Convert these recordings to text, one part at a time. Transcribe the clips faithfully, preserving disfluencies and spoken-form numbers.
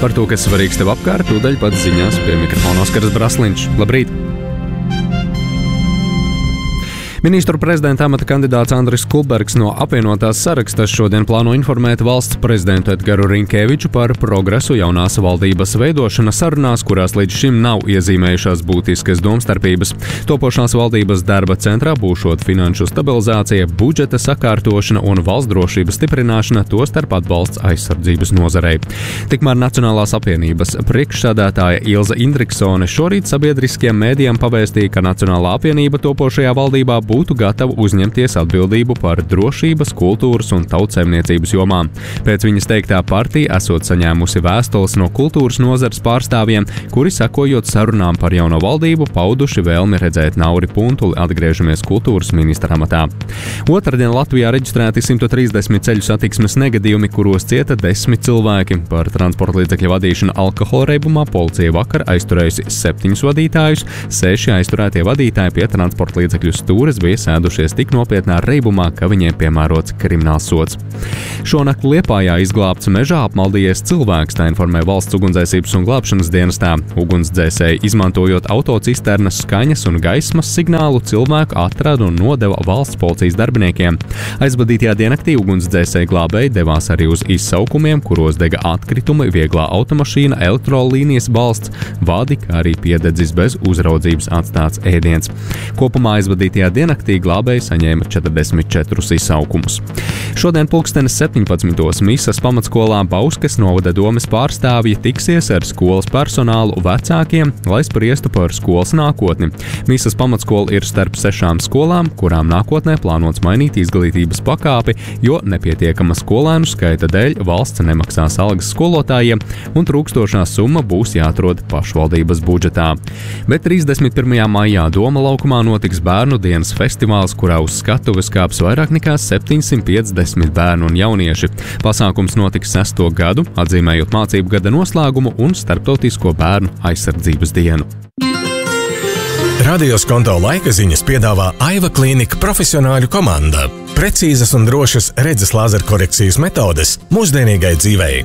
Par to, kas svarīgs tev apkārt, tūdaļ pat ziņās pie mikrofona Oskars Brasliņš. Labrīt! Ministru prezidenta amata kandidāts Andris Kulbergs no apvienotās sarakstas šodien plāno informēt valsts prezidentu Edgaru Rinkēviču par progresu jaunās valdības veidošanas sarunās, kurās līdz šim nav iezīmējušās būtiskas domstarpības. Topošās valdības darba centrā būšot finanšu stabilizācija, budžeta sakārtošana un valsts drošības stiprināšana, tostarp atbalsts aizsardzības nozarei. Tikmēr Nacionālās apvienības priekšsēdētāja Ilze Indriksone šorīt sabiedriskiem mēdījiem pavēstīja, ka Nacionālā apvienība topošajā valdībā būtu gatava uzņemties atbildību par drošības, kultūras un tautsaimniecības jomām. Pēc viņas teiktā partija esot saņēmusi vēstules no kultūras nozares pārstāvjiem, kuri, sekojot sarunām par jauno valdību, pauduši vēlmi redzēt Nauri Puntuli atgriežamies kultūras ministra amatā. Otradien Latvijā reģistrēti simt trīsdesmit ceļu satiksmes negadījumi, kuros cieta desmit cilvēki. Par transporta līdzekļu vadīšanu alkohola reibumā policija vakar aizturējusi septiņus vadītājus, seši aizturētie vadītāji pie transporta līdzekļu stūres bija sēdušies tik nopietnā reibumā, ka viņiem piemērots krimināls sods. Šonakt Liepājā izglābts mežā apmaldījies cilvēks, tā informē valsts ugunsdzēsības un glābšanas dienestā. Ugunsdzēsēji, izmantojot autocisternas skaņas un gaismas signālu, cilvēku atrada un nodeva valsts policijas darbiniekiem. Aizvadītajā diennaktī ugunsdzēsēji glābēji devās arī uz izsaukumiem, kuros dega atkritumi, vieglā automašīna, elektrolīnijas balsts, vadi, kā arī piededzis bez uzraudzības atstāts ēdiens. Kopumā aizvadītajā diennaktī glābēji saņēma četrdesmit četrus izsaukumus. Šodien pulkstenes septiņpadsmitos Misas pamatskolā Bauskas novada domes pārstāvji tiksies ar skolas personālu, vecākiem, lai spriestu par skolas nākotni. Misas pamatskola ir starp sešām skolām, kurām nākotnē plānots mainīt izglītības pakāpi, jo nepietiekama skolēnu skaita dēļ valsts nemaksās algas skolotājiem un trūkstošā summa būs jāatrod pašvaldības budžetā. Bet trīsdesmit pirmajā maijā Doma laukumā notiks bērnu dienas festivāls, kurā uz skatuves kāps vairāk nekā septiņsimt piecdesmit bērnu un jaunieši. Pasākums notiks sesto gadu, atzīmējot mācību gada noslēgumu un Starptautisko bērnu aizsardzības dienu. Radio Skonto laika ziņas piedāvā Aiva Klīnika profesionāļu komanda. Precīzas un drošas redzes lāzerkorekcijas metodes mūsdienīgai dzīvei.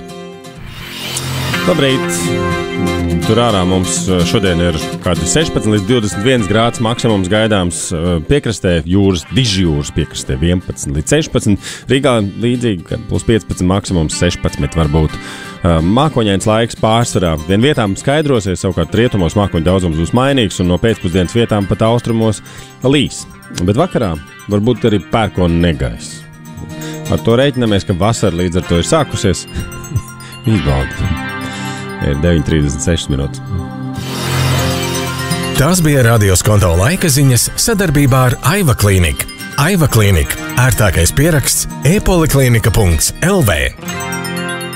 Labrīt! Tur ārā mums šodien ir kādi sešpadsmit līdz divdesmit viens grāds maksimums gaidāms piekrastē, jūras, dižjūras piekrastē vienpadsmit līdz sešpadsmit. Rīgā līdzīgi plus piecpadsmit, maksimums sešpadsmit varbūt. Mākoņains laiks pārsvarā. Vien vietām skaidrosies, savukārt rietumos mākoņu daudzums būs mainīgs un no pēcpusdienas vietām pat austrumos līs. Bet vakarā varbūt arī pērkona negaiss. Ar to rēķinamies, ka vasara līdz ar to ir sākusies. Izbaudi. Ir deviņi trīsdesmit sešas minūtes. Tās bija Radio Skonto laika ziņas sadarbībā ar Aiva Klīniku. Aiva Klīnika – ērtākais pieraksts e poliklinika punkts l v.